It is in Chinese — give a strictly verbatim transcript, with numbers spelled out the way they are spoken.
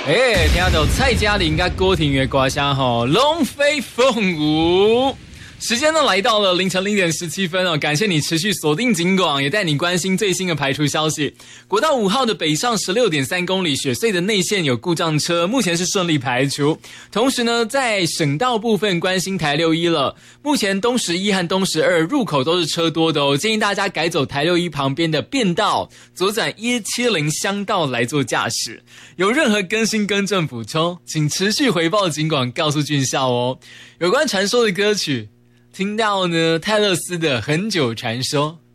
哎，听到蔡嘉玲跟郭婷的歌声吼，龙飞凤舞。时间呢来到了凌晨零点十七分哦，感谢你持续锁定警广，也带你关心最新的排除消息。国道五号的北上十六点三公里雪隧的内线有故障车，目前是顺利排除。同时呢，在省道部分关心台六一了，目前东十一和东十二入口都是车多的哦，建议大家改走台六一旁边的便道，左转一七零乡道来做驾驶。有任何更新更正补充，请持续回报警广告诉俊孝哦。有关传说的歌曲。听到呢，泰勒斯的《很久传说》。